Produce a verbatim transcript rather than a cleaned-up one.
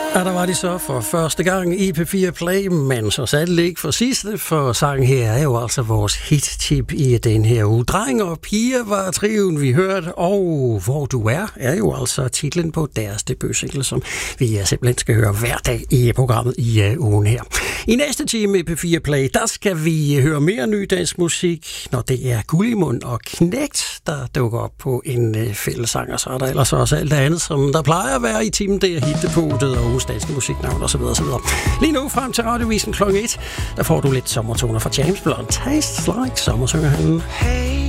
Og der var det så for første gang i P fire Play, men så sandelig ikke for sidste, for sangen her er jo altså vores hit-tip i den her uge. Dreng og piger var triven, vi hørte, og Hvor du er, er jo altså titlen på deres debutsingle, som vi simpelthen skal høre hver dag i programmet i uh, ugen her. I næste time i P fire Play, der skal vi høre mere ny dansk musik, når det er Gullimund og Knægt, der dukker op på en uh, fællesang, og så er der ellers også alt det andet, som der plejer at være i timen, det er hittepunktet og ugens danske musiknavn og så videre, så videre. Lige nu frem til radiovisen klokken et, der får du lidt sommertoner fra James Blunt. Tastes like sommer, synger han. Hey.